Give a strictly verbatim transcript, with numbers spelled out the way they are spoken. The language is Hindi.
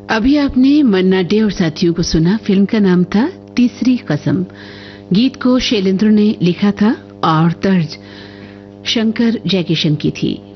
अभी आपने मन्ना डे और साथियों को सुना। फिल्म का नाम था तीसरी कसम। गीत को शैलेंद्र ने लिखा था और तर्ज शंकर जयकिशन की थी।